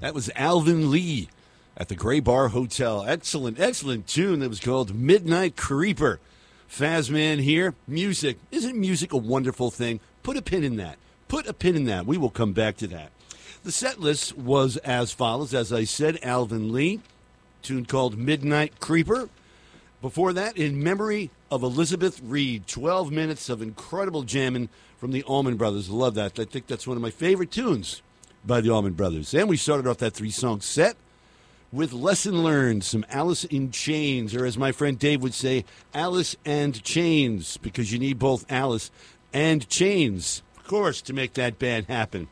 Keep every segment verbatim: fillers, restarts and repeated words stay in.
That was Alvin Lee at the Gray Bar Hotel. Excellent, excellent tune that was called Midnight Creeper. Fazman here. Music. Isn't music a wonderful thing? Put a pin in that. Put a pin in that. We will come back to that. The set list was as follows. As I said, Alvin Lee, tune called Midnight Creeper. Before that, In Memory of Elizabeth Reed, twelve minutes of incredible jamming from the Allman Brothers. Love that. I think that's one of my favorite tunes by the Allman Brothers. And we started off that three-song set with Lesson Learned, some Alice in Chains, or as my friend Dave would say, Alice and Chains, because you need both Alice and Chains, of course, to make that band happen.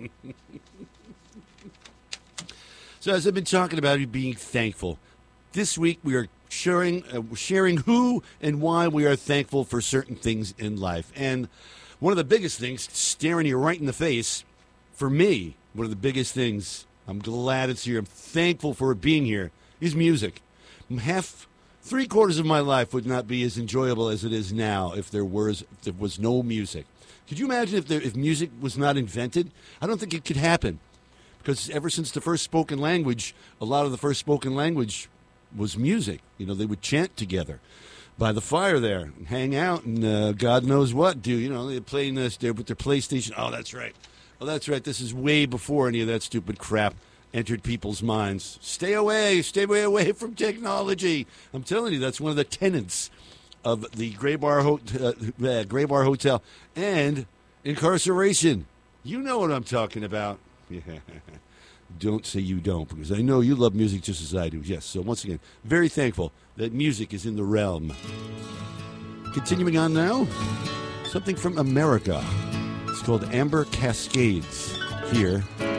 So as I've been talking about, being thankful, this week we are sharing, uh, sharing who and why we are thankful for certain things in life. And one of the biggest things, staring you right in the face, for me, one of the biggest things, I'm glad it's here, I'm thankful for it being here, is music. Half, three quarters of my life would not be as enjoyable as it is now if there was if there was no music. Could you imagine if there, if music was not invented? I don't think it could happen, because ever since the first spoken language, a lot of the first spoken language was music. You know, they would chant together by the fire there and hang out and uh, God knows what do. You know, they're playing this there with their PlayStation. Oh, that's right. Oh, that's right. This is way before any of that stupid crap entered people's minds. Stay away. Stay way away from technology. I'm telling you, that's one of the tenets of the Gray Bar, Ho- uh, uh, Gray Bar Hotel and incarceration. You know what I'm talking about. Yeah. Don't say you don't, because I know you love music just as I do. Yes, so once again, very thankful that music is in the realm. Continuing on now, something from America. It's called Amber Cascades here